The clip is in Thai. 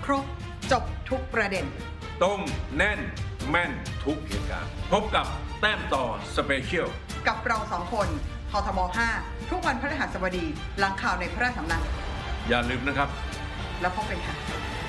ครบจบทุกประเด็นตรงแน่นแม่นทุกเหตุการณ์พบกับแต้มต่อสเปเชียลกับเรา2 คนททบ5ทุกวันพฤหัสบดีหลังข่าวในพระราชสำนักอย่าลืมนะครับแล้วพบกันค่ะ